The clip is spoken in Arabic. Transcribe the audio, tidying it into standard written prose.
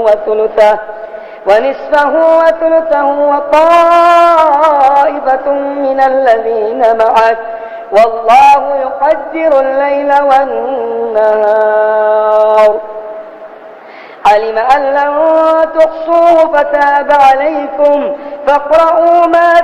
ونصفه وثلثه وطائفة من الذين معك والله يقدر الليل والنهار علم أن لن تحصوه فتاب عليكم فاقرؤوا ما